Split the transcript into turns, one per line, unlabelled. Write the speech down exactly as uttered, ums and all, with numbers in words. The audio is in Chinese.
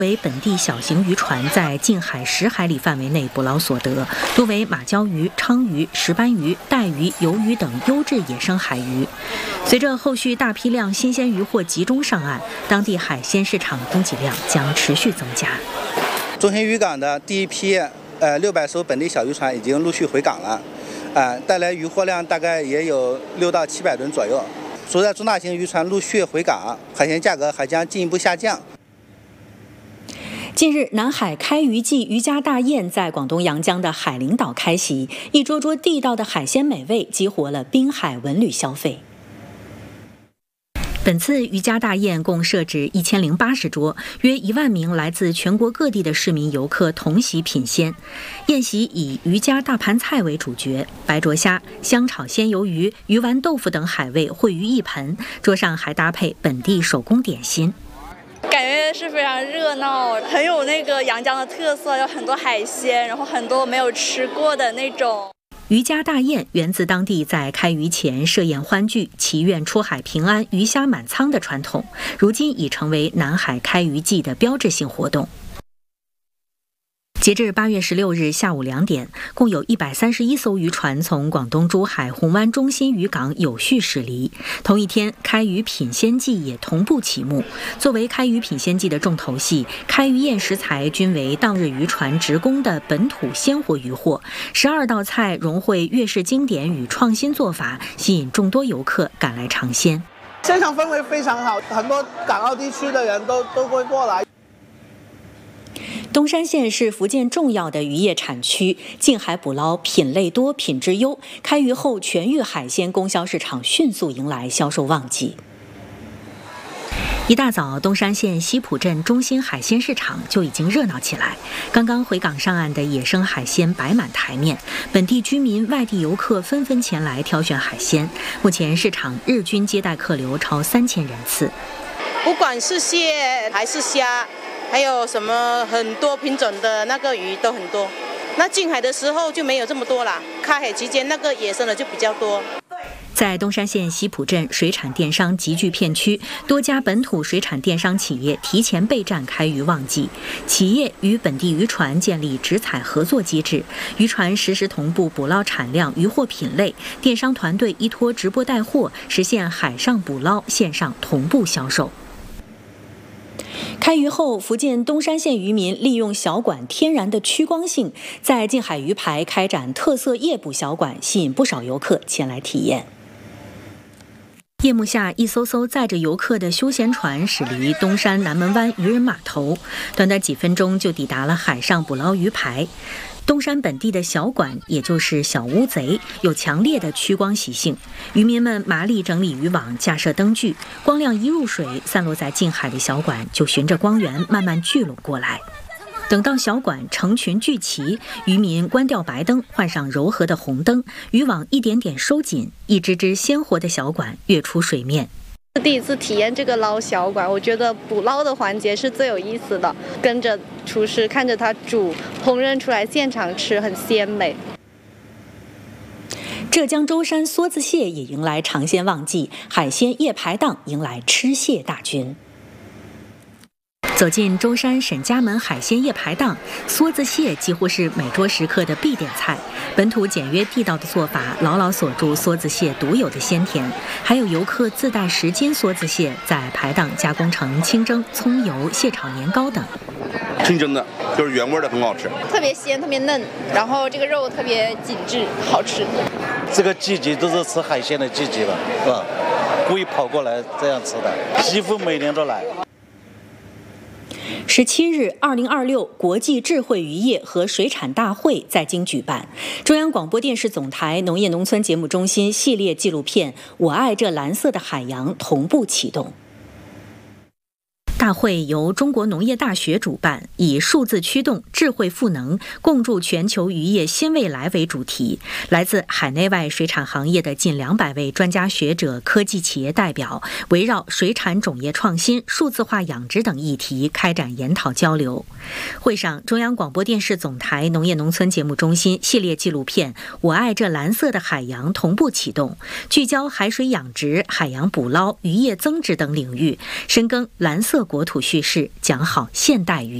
为本地小型渔船在近海十海里范围内捕捞所得，多为马鲛鱼、鲳鱼、石斑鱼、带鱼、鱿鱼等优质野生海鱼。随着后续大批量新鲜渔获集中上岸，当地海鲜市场供给量将持续增加。
中心渔港的第一批呃六百艘本地小渔船已经陆续回港了，啊、呃，带来渔获量大概也有六到七百吨左右。随着中大型渔船陆续回港，海鲜价格还将进一步下降。
近日，南海开渔季渔家大宴在广东阳江的海陵岛开席，一桌桌地道的海鲜美味激活了滨海文旅消费。本次渔家大宴共设置一千零八十桌，约一万名来自全国各地的市民游客同席品鲜。宴席以渔家大盘菜为主角，白灼虾、香炒鲜鱿鱼、鱼丸豆腐等海味汇于一盆，桌上还搭配本地手工点心。
感觉是非常热闹，很有那个阳江的特色，有很多海鲜，然后很多没有吃过的那种。
渔家大宴源自当地在开渔前设宴欢聚、祈愿出海平安、鱼虾满仓的传统，如今已成为南海开渔季的标志性活动。截至八月十六日下午两点，共有一百三十一艘渔船从广东珠海红湾中心渔港有序驶离。同一天，开渔品鲜季也同步启幕。作为开渔品鲜季的重头戏，开渔宴食材均为当日渔船直供的本土鲜活渔获，十二道菜融汇粤式经典与创新做法，吸引众多游客赶来尝鲜。
现场氛围非常好，很多港澳地区的人都都会过来。
东山县是福建重要的渔业产区，近海捕捞品类多、品质优，开渔后全域海鲜供销市场迅速迎来销售旺季。一大早，东山县西浦镇中心海鲜市场就已经热闹起来。刚刚回港上岸的野生海鲜摆满台面，本地居民、外地游客纷纷前来挑选海鲜。目前市场日均接待客流超三千人次。
不管是蟹还是虾，还有什么很多品种的那个鱼都很多。那近海的时候就没有这么多啦，开海期间那个野生的就比较多。
在东山县西浦镇水产电商集聚片区，多家本土水产电商企业提前备战开渔旺季。企业与本地渔船建立直采合作机制，渔船实时同步捕捞产量、渔获品类，电商团队依托直播带货，实现海上捕捞、线上同步销售。开渔后，福建东山县渔民利用小馆天然的趋光性，在近海鱼排开展特色夜捕小馆，吸引不少游客前来体验。夜幕下，一艘艘载着游客的休闲船驶离东山南门湾渔人码头，短短几分钟就抵达了海上捕捞鱼排。东山本地的小馆，也就是小乌贼，有强烈的趋光习性。渔民们麻利整理渔网，架设灯具，光亮一入水，散落在近海的小馆就循着光源慢慢聚拢过来。等到小馆成群聚齐，渔民关掉白灯，换上柔和的红灯，渔网一点点收紧，一只只鲜活的小馆跃出水面。
第一次体验这个捞小馆，我觉得捕捞的环节是最有意思的，跟着厨师看着他煮，烹饪出来现场吃很鲜美。
浙江舟山梭子蟹也迎来尝鲜旺季，海鲜夜排档迎来吃蟹大军。走进舟山沈家门海鲜夜排档，梭子蟹几乎是每桌食客的必点菜。本土简约地道的做法牢牢锁住梭子蟹独有的鲜甜，还有游客自带十斤梭子蟹在排档加工成清蒸、葱油、蟹炒年糕等。
清蒸的，就是原味的，很好吃，
特别鲜，特别嫩，然后这个肉特别紧致，好吃。
这个季节都是吃海鲜的季节了，是吧？故意跑过来这样吃的，几乎每年都来。
十七日，二零二六国际智慧渔业和水产大会在京举办。中央广播电视总台农业农村节目中心系列纪录片《我爱这蓝色的海洋》同步启动。大会由中国农业大学主办，以数字驱动、智慧赋能，共筑全球渔业新未来为主题。来自海内外水产行业的近两百位专家学者、科技企业代表，围绕水产种业创新、数字化养殖等议题开展研讨交流。会上，中央广播电视总台农业农村节目中心系列纪录片《我爱这蓝色的海洋》同步启动，聚焦海水养殖、海洋捕捞、渔业增值等领域，深耕蓝色国土叙事，讲好现代语